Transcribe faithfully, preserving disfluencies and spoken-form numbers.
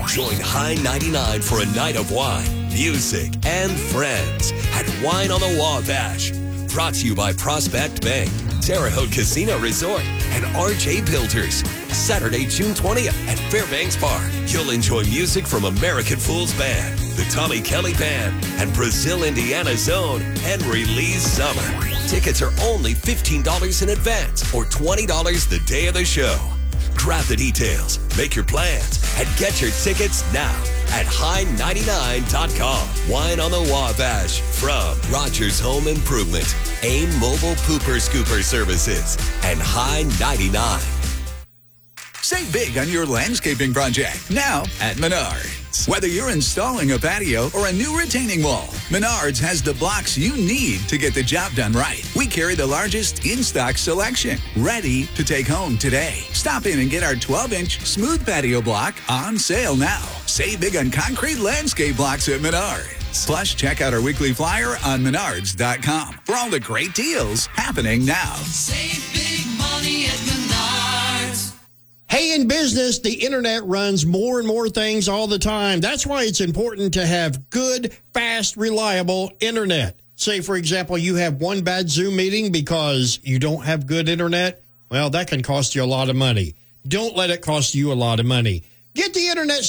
Join High ninety-nine for a night of wine, music, and friends at Wine on the Wabash. Brought to you by Prospect Bank, Terre Haute Casino Resort, and R J Builders. Saturday, June twentieth at Fairbanks Park. You'll enjoy music from American Fools Band, the Tommy Kelly Band, and Brazil, Indiana Zone, and Release Summer. Tickets are only fifteen dollars in advance or twenty dollars the day of the show. Grab the details, make your plans, and get your tickets now at high ninety-nine dot com. Wine on the Wabash from Rogers Home Improvement, AIM Mobile Pooper Scooper Services, and High ninety-nine. Save big on your landscaping project now at Menards. Whether you're installing a patio or a new retaining wall, Menards has the blocks you need to get the job done right. We carry the largest in-stock selection, ready to take home today. Stop in and get our twelve-inch smooth patio block on sale now. Save big on concrete landscape blocks at Menards. Plus, check out our weekly flyer on menards dot com for all the great deals happening now. Save big money at Menards. Hey, in business, the internet runs more and more things all the time. That's why it's important to have good, fast, reliable internet. Say, for example, you have one bad Zoom meeting because you don't have good internet. Well, that can cost you a lot of money. Don't let it cost you a lot of money. Get the internet